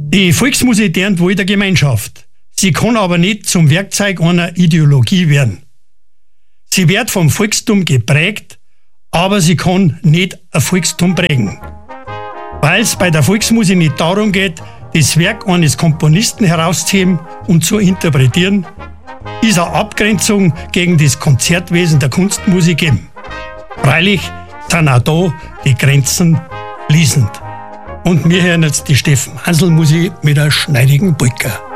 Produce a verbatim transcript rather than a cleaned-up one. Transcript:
Die Volksmusik dient wohl der Gemeinschaft. Sie kann aber nicht zum Werkzeug einer Ideologie werden. Sie wird vom Volkstum geprägt, aber sie kann nicht ein Volkstum prägen. Weil es bei der Volksmusik nicht darum geht, das Werk eines Komponisten herauszuheben und zu interpretieren, ist eine Abgrenzung gegen das Konzertwesen der Kunstmusik eben. Freilich sind auch da die Grenzen fließend. Und wir hören jetzt die Steffen Hansl Musik mit der schneidigen Polka.